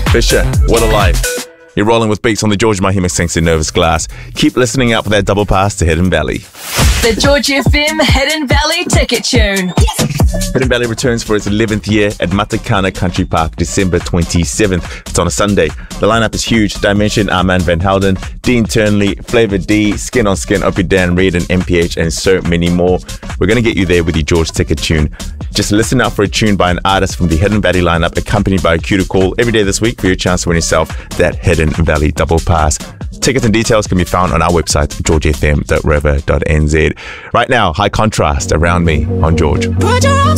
Fisher, What a Life. You're rolling with beats on the George Mahima Sings in Nervous Glass. Keep listening out for that double pass to Hidden Valley. The George FM Hidden Valley Ticket Tune. Hidden Valley returns for its 11th year at Matakana Country Park, December 27th. It's on a Sunday. The lineup is huge. Dimension, Armand Van Helden, Dean Turnley, Flavor D, Skin on Skin, Opie Dan Reid, and MPH, and so many more. We're going to get you there with your George Ticket Tune. Just listen out for a tune by an artist from the Hidden Valley lineup, accompanied by a cue to call every day this week for your chance to win yourself that Hidden Valley double pass. Tickets and details can be found on our website, georgefm.river.nz. Right now, High Contrast, Around Me on George. Put your arms